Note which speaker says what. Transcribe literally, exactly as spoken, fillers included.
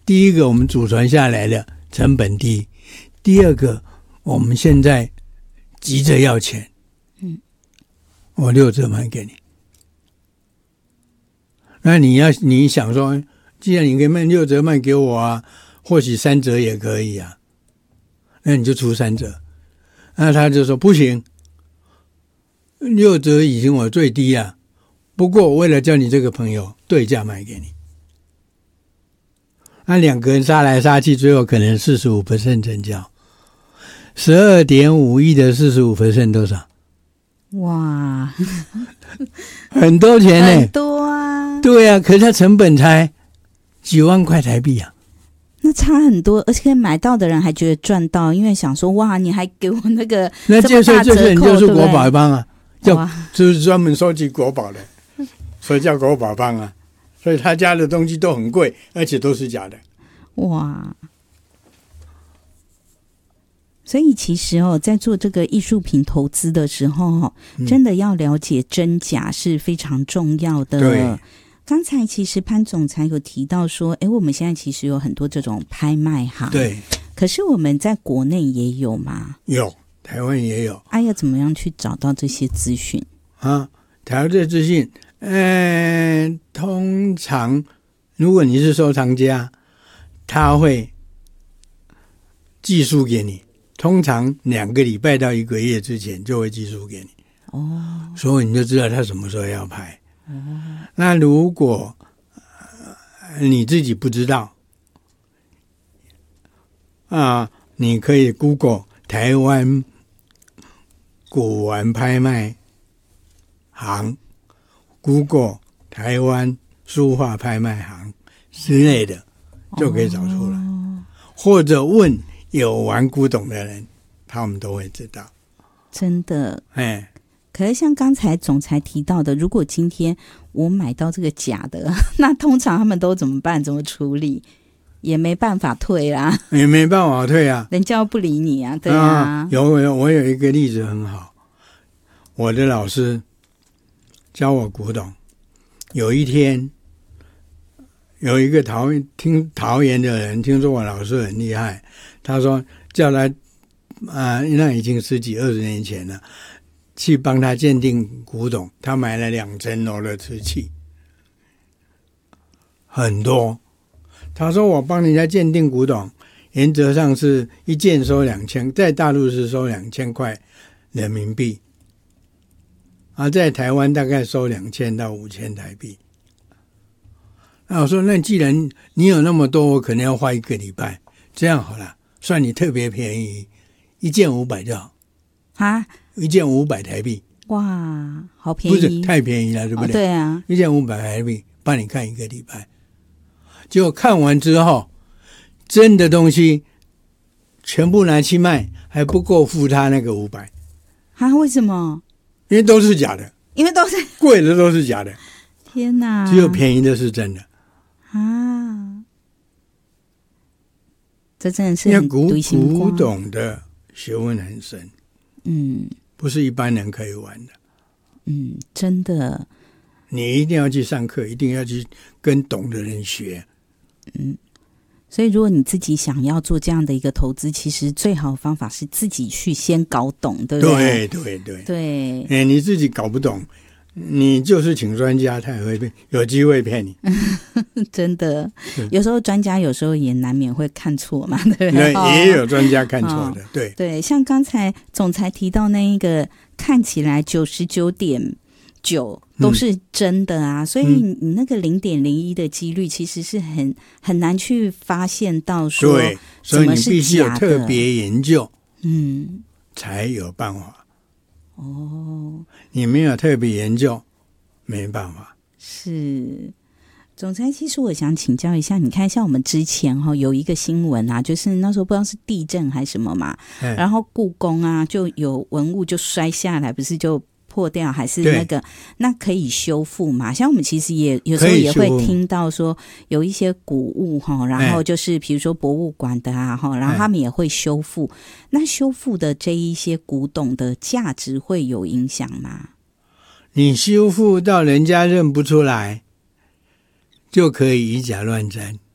Speaker 1: 第一个我们祖传下来的成本低，第二个我们现在急着要钱，嗯，我六折卖给你。那你要你想说，既然你可以卖六折卖给我啊，或许三折也可以啊，那你就出三折。那他就说不行，六折已经我最低啊，不过我为了叫你这个朋友对价卖给你。那两个人杀来杀去，最后可能 百分之四十五 成交。十二点五亿的 百分之四十五 多少？
Speaker 2: 哇，
Speaker 1: 很多钱呢、欸，
Speaker 2: 很多啊。
Speaker 1: 对啊，可是它成本才几万块台币啊，
Speaker 2: 那差很多，而且买到的人还觉得赚到，因为想说哇，你还给我那个
Speaker 1: 那
Speaker 2: 这么大折扣，
Speaker 1: 这人就是国宝帮啊，
Speaker 2: 叫
Speaker 1: 就是专门收集国宝的，所以叫国宝帮啊。所以他家的东西都很贵，而且都是假的。
Speaker 2: 哇！所以其实哦，在做这个艺术品投资的时候哦，
Speaker 1: 嗯、
Speaker 2: 真的要了解真假是非常重要的。
Speaker 1: 对。
Speaker 2: 刚才其实潘总裁有提到说，哎，我们现在其实有很多这种拍卖行，
Speaker 1: 对。
Speaker 2: 可是我们在国内也有吗？
Speaker 1: 有，台湾也有。
Speaker 2: 哎、啊、要怎么样去找到这些资讯
Speaker 1: 啊？台湾这资讯，嗯、呃，通常如果你是收藏家，他会寄书给你，通常两个礼拜到一个月之前就会寄书给你。
Speaker 2: 哦，
Speaker 1: 所以你就知道他什么时候要拍。哦，那如果、呃、你自己不知道啊，你可以 Google 台湾古玩拍卖行， Google 台湾书画拍卖行之类的，就可以找出来。哦，或者问有玩古董的人，他们都会知道。
Speaker 2: 真的，
Speaker 1: 哎。
Speaker 2: 可是像刚才总裁提到的，如果今天我买到这个假的，那通常他们都怎么办？怎么处理？也没办法退啦，
Speaker 1: 也没办法退啊，
Speaker 2: 人家不理你啊，对啊。
Speaker 1: 啊有有，我有一个例子很好，我的老师教我古董，有一天有一个桃听桃园的人听说我老师很厉害，他说叫他啊，那已经十几二十年前了。去帮他鉴定古董，他买了两层楼的瓷器，很多。他说我帮人家鉴定古董，原则上是一件收两千，在大陆是收两千块人民币，而在台湾大概收两千到五千台币。那我说，那既然你有那么多，我可能要花一个礼拜，这样好了，算你特别便宜，一件五百就好
Speaker 2: 啊。
Speaker 1: 一件五百台币，
Speaker 2: 哇，好便宜！
Speaker 1: 不是太便宜了，对不对？
Speaker 2: 哦、对啊，
Speaker 1: 一件五百台币，帮你看一个礼拜。结果看完之后，真的东西全部拿去卖，还不够付他那个五百。
Speaker 2: 啊？为什么？
Speaker 1: 因为都是假的，
Speaker 2: 因为都是
Speaker 1: 贵的都是假的。
Speaker 2: 天哪！
Speaker 1: 只有便宜的是真的
Speaker 2: 啊！这真的是很
Speaker 1: 古
Speaker 2: 独行
Speaker 1: 古董的学问很深。
Speaker 2: 嗯。
Speaker 1: 不是一般人可以玩的。
Speaker 2: 嗯，真的。
Speaker 1: 你一定要去上课，一定要去跟懂的人学。
Speaker 2: 嗯，所以如果你自己想要做这样的一个投资，其实最好的方法是自己去先搞懂，对不对？
Speaker 1: 对对对
Speaker 2: 对。
Speaker 1: 哎，你自己搞不懂，你就是请专家，他也会骗，有机会骗你。
Speaker 2: 真的，有时候专家有时候也难免会看错嘛，对不对？
Speaker 1: 对，也有专家看错的，
Speaker 2: 哦、
Speaker 1: 对
Speaker 2: 对。像刚才总裁提到那一个，看起来九十九点九都是真的啊，嗯、所以你那个零点零一的几率其实是很很难去发现到说，
Speaker 1: 对，所以你必须有特别研究，
Speaker 2: 嗯，
Speaker 1: 才有办法。
Speaker 2: 哦，
Speaker 1: 你没有特别研究，没办法。
Speaker 2: 是。总裁，其实我想请教一下，你看像我们之前哈有一个新闻啊，就是那时候不知道是地震还是什么嘛，然后故宫啊就有文物就摔下来，不是就破掉，还是那个那可以修复嘛？像我们其实也有时候也会听到说有一些古物哈，然后就是比如说博物馆的啊哈，然后他们也会修复。那修复的这一些古董的价值会有影响吗？
Speaker 1: 你修复到人家认不出来，就可以以假乱真。